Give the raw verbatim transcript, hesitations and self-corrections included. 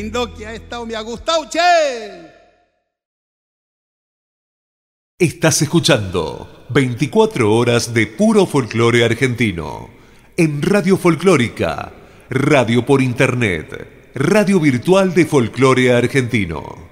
Lindo que ha estado, me ha gustado, che. Estás escuchando veinticuatro horas de puro folclore argentino en Radio Folclórica, radio por internet, radio virtual de folclore argentino.